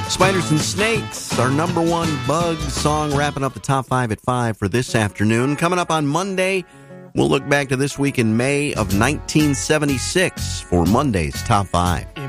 Spiders and Snakes, our number one bug song, wrapping up the top 5 at 5 for this afternoon. Coming up on Monday, we'll look back to this week in May of 1976 for Monday's top 5.